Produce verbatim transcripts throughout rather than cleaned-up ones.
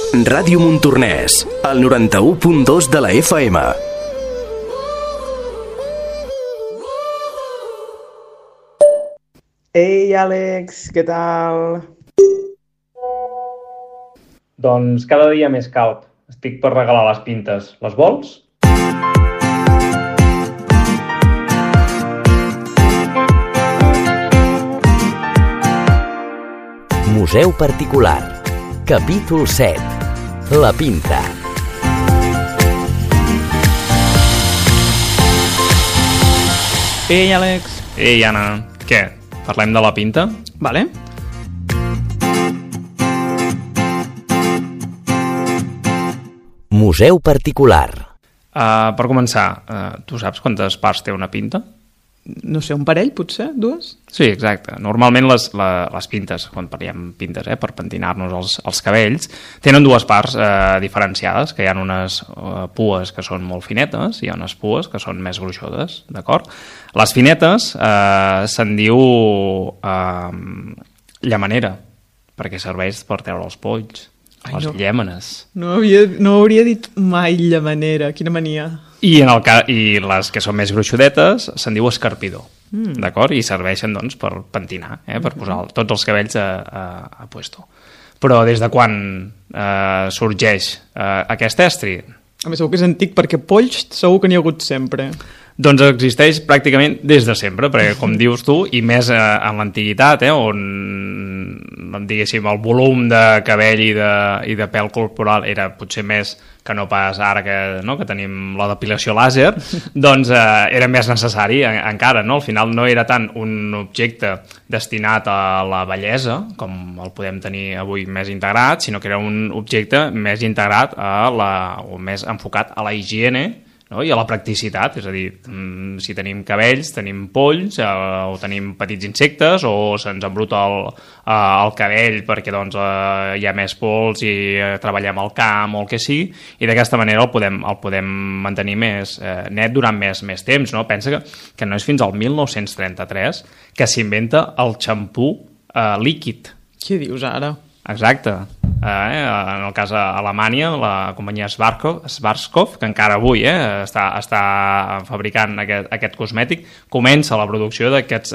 Ràdio Montornès, el noranta-u punt dos de la F M. Ei, Àlex, què tal? Doncs cada dia més calb. Estic per regalar les pintes. Les vols? Museu particular. Capítol set. La pinta. Ei, Àlex. Ei, Anna. Què? Parlem de la pinta? Vale. Museu particular. Uh, per començar, uh, tu saps quantes parts té una pinta? No sé, un parell, potser? Dues? Sí, exacte. Normalment les, la, les pintes, quan parlem pintes, eh, per pentinar-nos els, els cabells, tenen dues parts eh, diferenciades, que hi ha unes eh, pues que són molt finetes i hi ha unes pues que són més gruixudes, d'acord? Les finetes eh, se'n diu eh, llamanera, perquè serveix per treure els polls, Ai, les no. llàmenes. No, havia, no hauria dit mai llamanera, quina mania. I, en el ca... I les que són més gruixudetes se'n diu escarpidor, mm. d'acord? I serveixen, doncs, per pentinar, eh? per posar tots els cabells a, a, a puesto. Però des de quan eh, sorgeix eh, aquest estri? A més, segur que és antic, perquè polls segur que n'hi ha hagut sempre. Doncs existeix pràcticament des de sempre, perquè, com dius tu, i més eh, en l'antiguitat, eh, on, diguéssim, el volum de cabell i de, i de pèl corporal era potser més que no pas ara que, no, que tenim la depilació làser, doncs eh, era més necessari en, encara, no? Al final no era tant un objecte destinat a la bellesa, com el podem tenir avui més integrat, sinó que era un objecte més integrat a la, o més enfocat a la higiene, no? I a la practicitat, és a dir, si tenim cabells, tenim polls, eh, o tenim petits insectes, o se'ns embruta el, eh, el cabell perquè doncs, eh, hi ha més pols i eh, treballem al camp o el que sigui, i d'aquesta manera el podem, el podem mantenir més eh, net durant més, més temps. No? Pensa que, que no és fins al mil nou-cents trenta-tres que s'inventa el xampú eh, líquid. Què dius ara? Exacte. Eh, en el cas a Alemanya, la companyia Schwarzkopf, Schwarzkopf que encara avui eh, està, està fabricant aquest, aquest cosmètic, comença la producció d'aquest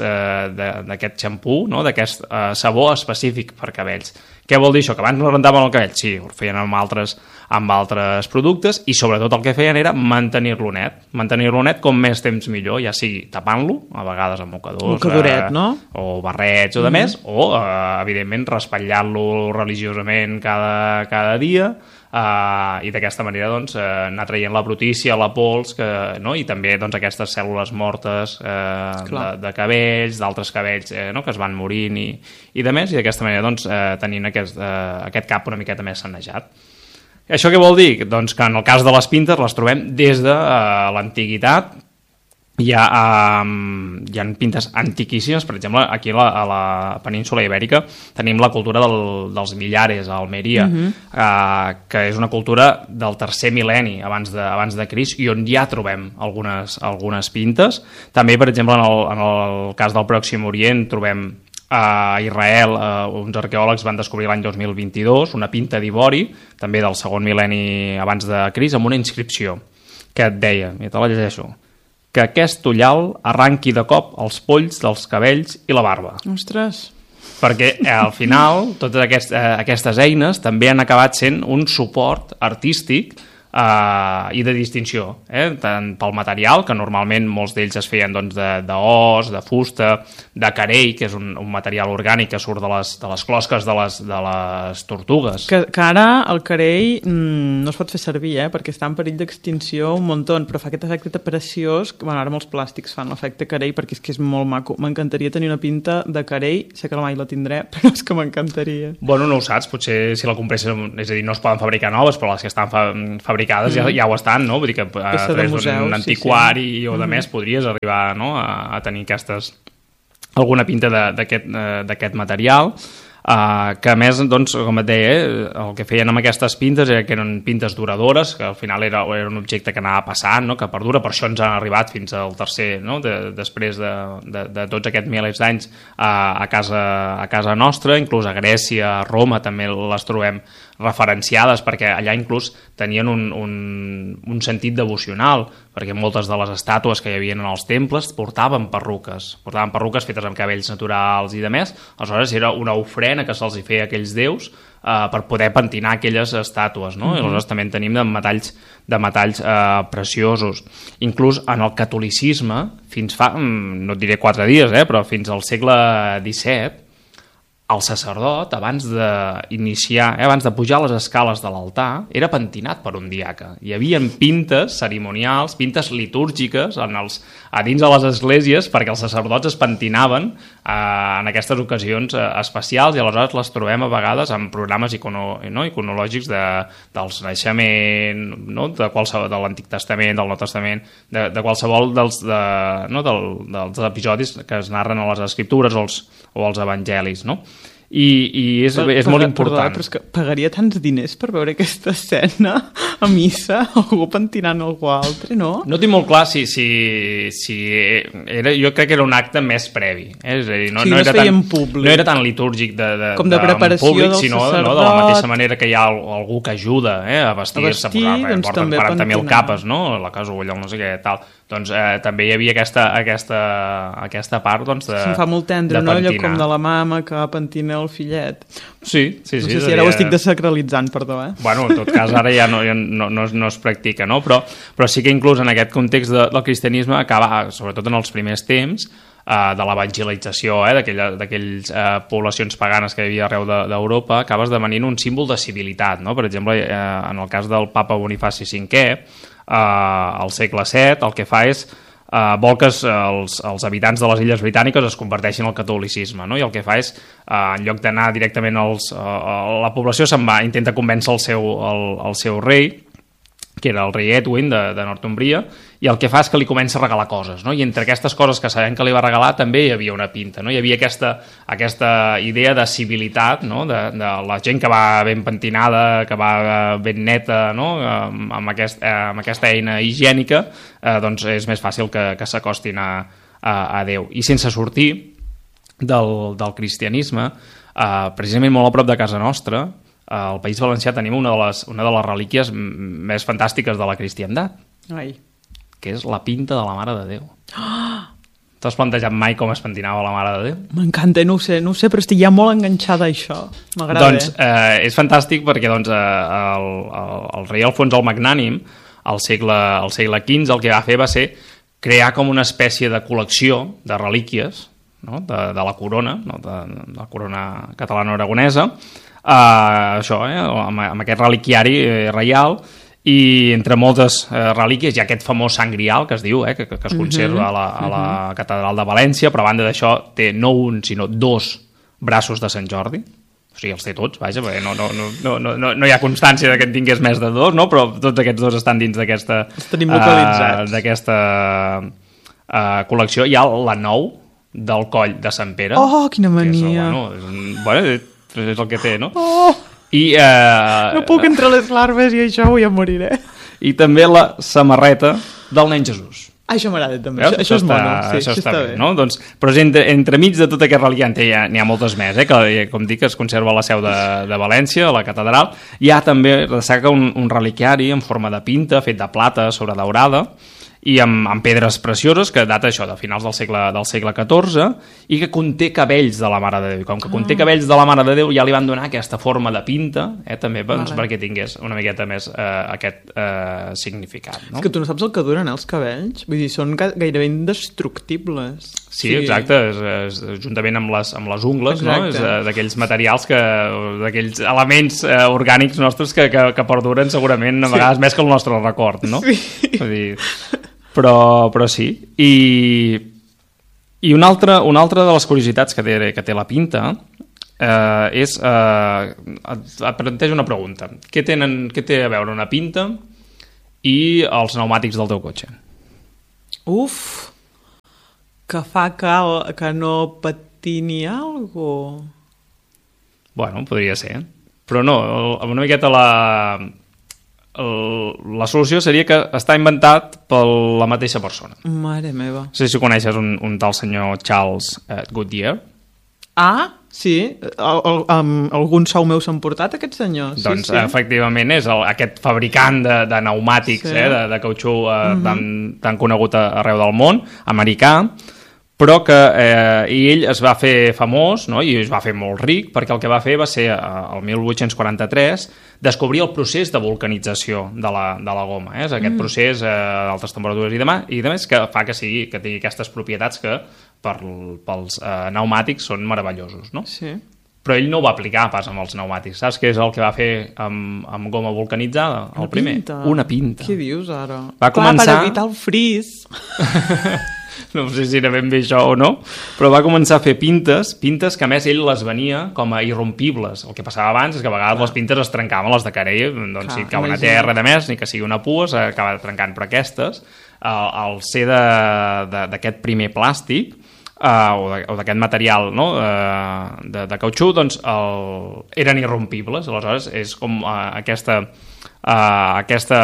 eh, xampú, no? d'aquest eh, sabó específic per cabells. Què vol dir això? Que abans no rentaven el cabell? Sí, ho feien amb altres, amb altres productes i sobretot el que feien era mantenir-lo net. Mantenir-lo net com més temps millor, ja sigui tapant-lo, a vegades amb mocadors, mocadoret, eh, no? o barrets o de mm. més, o eh, evidentment raspallant-lo religiosament cada, cada dia, eh, i d'aquesta manera doncs, eh, anar traient la brutícia, la pols, que, no? I també doncs, aquestes cèl·lules mortes eh, de, de cabells, d'altres cabells eh, no? que es van morint i, i de més, i d'aquesta manera doncs, eh, tenint aquest, eh, aquest cap una miqueta més sanejat. Això què vol dir? Doncs que en el cas de les pintes les trobem des de eh, l'antiguitat. Hi ha, um, hi ha pintes antiquíssimes, per exemple, aquí a la, a la península Ibèrica tenim la cultura del, dels Millares, a Almeria, uh-huh. uh, que és una cultura del tercer mil·lenni abans de, abans de Crist, i on ja trobem algunes, algunes pintes. També, per exemple, en el, en el cas del Pròxim Orient trobem a Israel, eh, uns arqueòlegs van descobrir l'any dos mil vint-i-dos una pinta d'ivori, també del segon mil·lenni abans de Crist, amb una inscripció que et deia, i te la llegeixo, que aquest ullal arranqui de cop els polls dels cabells i la barba. Ostres! Perquè eh, al final totes aquest, eh, aquestes eines també han acabat sent un suport artístic Uh, i de distinció, eh? tant pel material, que normalment molts d'ells es feien doncs, de, d'os, de fusta, de carei, que és un, un material orgànic que surt de les, de les closques de les, de les tortugues. Que, que ara el carei mm, no es pot fer servir, eh? perquè està en perill d'extinció un muntó, però fa aquest efecte preciós, que bueno, ara molts plàstics fan l'efecte carei perquè és que és molt maco. M'encantaria tenir una pinta de carei, sé que mai la tindré, però és que m'encantaria. Bueno, no ho saps, potser si la compresses, és a dir, no es poden fabricar noves, però les que estan fa, fabricades Mm. Ja, ja ho estan, no? Vull dir que a través d'un antiquari sí, sí. o de més podries arribar no? a, a tenir aquestes, alguna pinta d'aquest, d'aquest material. Uh, que a més, doncs, com et deia, eh, el que feien amb aquestes pintes era que eren pintes duradores, que al final era, era un objecte que anava passant, no? Que perdura, per això ens han arribat fins al tercer, no? de, després de, de, de tots aquests milers d'anys a, a, casa, a casa nostra, inclús a Grècia, a Roma també les trobem referenciades, perquè allà inclús tenien un, un, un sentit devocional, perquè moltes de les estàtues que hi havia en els temples portaven perruques, portaven perruques fetes amb cabells naturals i de més, aleshores era una ofrena que se'ls feia a aquells déus eh, per poder pentinar aquelles estàtues, no? Mm-hmm. I aleshores també en tenim de metalls, de metalls eh, preciosos. Inclús en el catolicisme, fins fa, no et diré quatre dies, eh, però fins al segle disset, el sacerdot, abans d'iniciar, eh, abans de pujar les escales de l'altar, era pentinat per un diaca. Hi havia pintes cerimonials, pintes litúrgiques en els, a dins de les esglésies perquè els sacerdots es pentinaven eh, en aquestes ocasions eh, especials, i aleshores les trobem a vegades en programes icono, no, iconològics de, dels naixement, no, de, qualsevol, de l'Antic Testament, del Nou Testament, de, de qualsevol dels, de, no, del, dels episodis que es narren a les escriptures o els, o els evangelis, no? I, i és, però, és molt important. Perdó, però és que pagaria tants diners per veure aquesta escena a missa, algú pentinant algú altre, no? No tinc molt clar si, si, si era, jo crec que era un acte més previ, eh? És a dir, no, sí, no, no, era tan, públic. no era tan litúrgic de, de, com de preparació públic, del sinó, sacerdot, no, de la mateixa manera que hi ha algú que ajuda eh, a vestir-se, a vestir, posar, doncs, porten també quaranta mil pentinar. capes, no? La casulla, no sé què, tal. Doncs eh, també hi havia aquesta, aquesta, aquesta part doncs, de, se'm fa molt tendre, de no? Allò pentinar. com de la mama que pentina el fillet. Sí, sí, sí. No sé si ara ho estic desacralitzant, perdó, eh? Bueno, en tot cas, ara ja no, ja no, no, no es practica, no? Però, però sí que inclús en aquest context de, del cristianisme acaba, sobretot en els primers temps, eh, de l'evangelització, eh, d'aquelles eh, poblacions paganes que hi havia arreu d'Europa, de, acabes devenint un símbol de civilitat, no? Per exemple, eh, en el cas del papa Bonifaci cinquè, eh, al segle set, el que fa és Uh, vol que els, els habitants de les Illes Britàniques es converteixin al catolicisme, no? I el que fa és, uh, en lloc d'anar directament als, uh, la població se'n va, intenta convèncer el seu, el, el seu rei, que era el rei Edwin de, de Northumbria, i el que fa és que li comença a regalar coses, no? I entre aquestes coses que sabem que li va regalar també hi havia una pinta, no? Hi havia aquesta, aquesta idea de civilitat, no? de, de la gent que va ben pentinada, que va ben neta, no? amb, amb, aquest, amb aquesta eina higiènica, eh, doncs és més fàcil que, que s'acostin a, a, a Déu. I sense sortir del, del cristianisme, eh, precisament molt a prop de casa nostra, al País Valencià tenim una de les, una de les relíquies més fantàstiques de la cristiandat. Ai. Que és la pinta de la Mare de Déu. Oh! T'has plantejat mai com es pentinava la Mare de Déu? M'encanta, no ho sé, no ho sé, però estic ja molt enganxada a això. M'agrada. Doncs eh, és fantàstic perquè doncs, eh, el, el, el rei Alfons el Magnànim, al segle, al segle quinze, el que va fer va ser crear com una espècie de col·lecció de relíquies, no? de, de la corona, no? de, de la corona catalano-aragonesa, Uh, això, eh, amb, amb aquest reliquiari eh, reial, i entre moltes eh, relíquies hi ha aquest famós Sant Grial que es diu, eh, que, que es conserva uh -huh. a, la, a la uh-huh. Catedral de València, però a banda d'això té no un sinó dos braços de Sant Jordi, o sigui, els té tots, vaja, perquè no, no, no, no, no, no hi ha constància de que en tingués més de dos, no? Però tots aquests dos estan dins d'aquesta uh, d'aquesta uh, col·lecció. Hi ha la nou del coll de Sant Pere. Oh, quina mania! Que és, bueno, és un, bueno, és el que té, no? Oh, I, eh, no puc entre les larves i això vull a moriré. I també la samarreta del nen Jesús. Ah, això m'agrada també, això, això és està, mono, sí, això, això està, està bé, bé. No? Doncs, però és entre, entremig de tot aquest reliquiant n'hi ha, ha moltes més, eh? Que com dic es conserva a la seu de, de València, a la catedral. Hi ha també, destaca un, un reliquiari en forma de pinta, fet de plata sobre daurada, i amb, amb pedres precioses, que data això de finals del segle, del segle catorze, i que conté cabells de la Mare de Déu. I com que conté cabells de la Mare de Déu, ja li van donar aquesta forma de pinta, eh, també doncs, vale. perquè tingués una miqueta més eh, aquest eh, significat. No? És que tu no saps el que duren, eh, els cabells? Vull dir, són gairebé indestructibles. Sí, sí. exacte, és, és, juntament amb les, amb les ungles, exacte. No? És eh, d'aquells materials, que d'aquells elements eh, orgànics nostres que, que, que perduren segurament a vegades sí. més que el nostre record, no? Sí. Vull dir, però, però sí. I, i una, altra, una altra de les curiositats que té, que té la pinta eh, és... Eh, et planteja una pregunta. Què, tenen, què té a veure una pinta i els pneumàtics del teu cotxe? Uf! Que fa que, que no patini algo. Bueno, podria ser. Però no, una miqueta la... El, la solució seria que està inventat per la mateixa persona. Mare meva. No sé si coneixes un, un tal senyor Charles uh, Goodyear. Ah, sí. El, el, um, algun sou meu s'han portat, aquests senyors? Doncs, sí, sí. efectivament, és el, aquest fabricant de, de pneumàtics, sí. eh, de, de cautxú uh, uh-huh. tan, tan conegut arreu del món, americà, però que eh, i ell es va fer famós, no? I es va fer molt ric, perquè el que va fer va ser, eh, el mil vuit-cents quaranta-tres, descobrir el procés de vulcanització de la, de la goma. Eh? És aquest mm. procés eh, d'altes temperatures i demà, i a més que fa que, sigui, que tingui aquestes propietats que per, pels eh, pneumàtics són meravellosos, no? Sí. Però ell no ho va aplicar pas amb els pneumàtics. Saps què és el que va fer amb, amb goma vulcanitzada? El Una primer? pinta. Una pinta. Què dius ara? Va Clar, començar... per evitar el fris. No sé si era ben bé això o no, però va començar a fer pintes, pintes que a més ell les venia com a irrompibles. El que passava abans és que a vegades Clar. les pintes es trencaven, les de carell, doncs Clar, si cau una terra de més, ni que sigui una pua, s'acaba trencant, però aquestes, al, al ser d'aquest primer plàstic, uh, o d'aquest material, no? uh, de, de cautxú, doncs el, eren irrompibles. Aleshores és com uh, aquesta, uh, aquesta,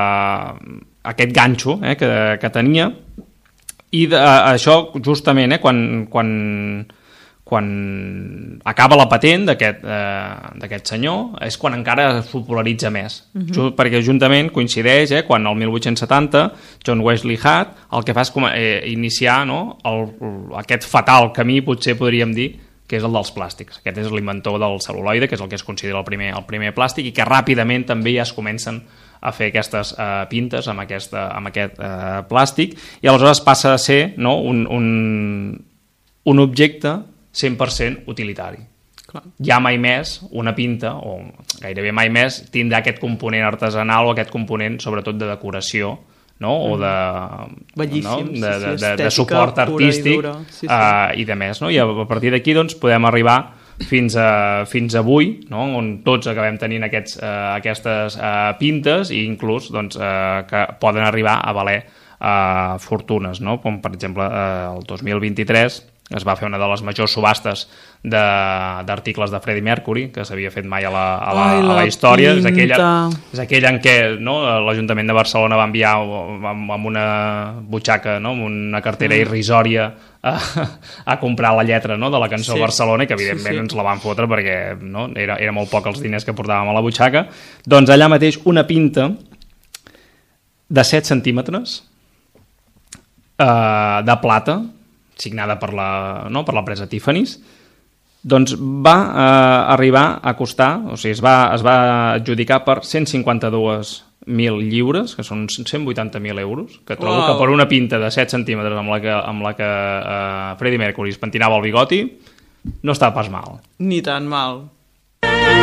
aquest ganxo eh, que, que tenia. I de, això, justament, eh, quan, quan, quan acaba la patent d'aquest eh, senyor, és quan encara es popularitza més. Uh-huh. Just, perquè juntament coincideix, eh, quan el mil vuit-cents setanta, John Wesley Hutt el que fa és com, eh, iniciar no, el, aquest fatal camí, potser podríem dir, que és el dels plàstics. Aquest és l'inventor del cel·luloide, que és el que es considera el primer, el primer plàstic, i que ràpidament també ja es comencen a fer aquestes uh, pintes amb, aquesta, amb aquest uh, plàstic, i aleshores passa a ser no, un, un, un objecte cent per cent utilitari. Clar. Ja mai més una pinta, o gairebé mai més, tindrà aquest component artesanal o aquest component, sobretot, de decoració, no? o de, Bellíssim, no? de, sí, sí, de, de, de suport artístic i, sí, sí. Uh, i de més. No? I a partir d'aquí doncs, podem arribar fins a, fins avui, no? On tots acabem tenint aquests, uh, aquestes uh, pintes i inclús doncs, uh, que poden arribar a valer uh, fortunes, no? Com per exemple uh, el dos mil vint-i-tres es va fer una de les majors subhastes d'articles de, de Freddie Mercury que s'havia fet mai a la, a la, Ai, la, a la història. És aquella, és aquella en què no, l'Ajuntament de Barcelona va enviar amb, amb una butxaca, no, amb una cartera mm. irrisòria a, a comprar la lletra no, de la cançó sí. Barcelona, que evidentment sí, sí. ens la van fotre perquè no, era, era molt poc els diners que portàvem a la butxaca. Doncs allà mateix una pinta de set centímetres eh, de plata, signada per la, no, per l'empresa Tiffany's, doncs va eh, arribar a costar, o sigui, es va, es va adjudicar per cent cinquanta-dos mil lliures, que són cent vuitanta mil euros, que trobo wow. que per una pinta de set centímetres amb la que, amb la que eh, Freddie Mercury es pentinava el bigoti, no està pas mal. Ni tan mal.